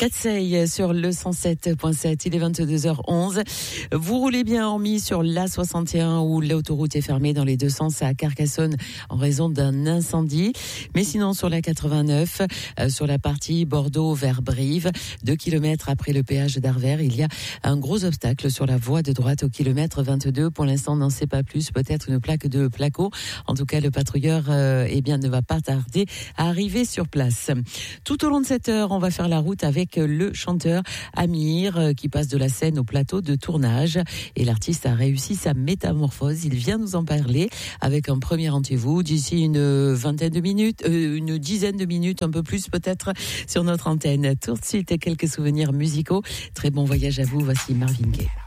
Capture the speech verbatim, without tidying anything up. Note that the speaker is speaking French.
Catseille sur le cent sept virgule sept, il est vingt-deux heures onze. Vous roulez bien hormis sur l'A soixante et un où l'autoroute est fermée dans les deux sens à Carcassonne en raison d'un incendie. Mais sinon sur la quatre-vingt-neuf, euh, sur la partie Bordeaux vers Brive, deux kilomètres après le péage d'Arvers, il y a un gros obstacle sur la voie de droite au kilomètre vingt-deux. Pour l'instant, on n'en sait pas plus, peut-être une plaque de placo. En tout cas, le patrouilleur euh, eh bien, ne va pas tarder à arriver sur place. Tout au long de cette heure, on va faire la route avec le chanteur Amir qui passe de la scène au plateau de tournage. Et l'artiste a réussi sa métamorphose. Il vient nous en parler avec un premier rendez-vous d'ici une vingtaine de minutes, euh, une dizaine de minutes, un peu plus peut-être, sur notre antenne. Tout de suite, quelques souvenirs musicaux. Très bon voyage à vous. Voici Marvin Gaye.